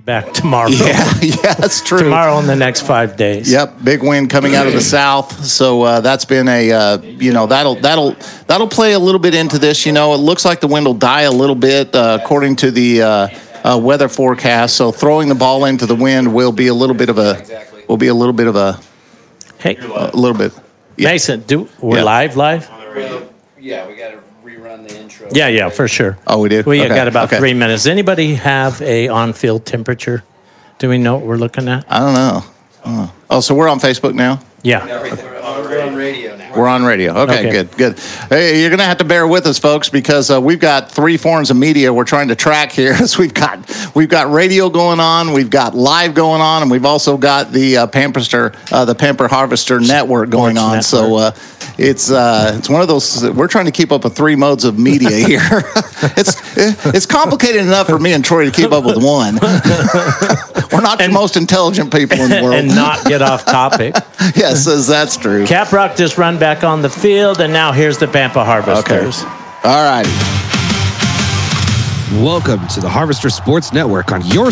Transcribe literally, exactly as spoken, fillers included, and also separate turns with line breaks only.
back tomorrow.
Yeah, yeah, that's true.
Tomorrow and the next five days.
Yep, big wind coming out of the south. So uh, that's been a uh, you know that'll that'll that'll play a little bit into this. You know, it looks like the wind will die a little bit uh, according to the uh, uh, weather forecast. So throwing the ball into the wind will be a little bit of a will be a little bit of a
Hey,
a little bit.
Yeah. Mason, do we're
Yeah.
live live?
Well, yeah, we got to rerun the intro.
Yeah, yeah, for sure.
Oh, we did.
We
Okay,
got about
okay.
three minutes. Anybody have a on-field temperature? Do we know what we're looking at?
I don't know. Oh, oh so we're on Facebook now.
Yeah.
No, we're, on, we're on radio now.
We're on radio. Okay,
Okay.
good, good. Hey, you're going to have to bear with us, folks, because uh, we've got three forms of media we're trying to track here. So we've got we've got radio going on, we've got live going on, and we've also got the uh, Pamperster, uh, the Pamper Harvester Network going
Sports
on.
Network.
So uh, it's uh, it's one of those. We're trying to keep up with three modes of media here. it's it's complicated enough for me and Troy to keep up with one. We're not the most intelligent people in the world.
And not get off topic.
Yes, that's true.
Caprock just run back on the field, and now here's the Pampa Harvesters.
All righty.
Welcome to the Harvester Sports Network on your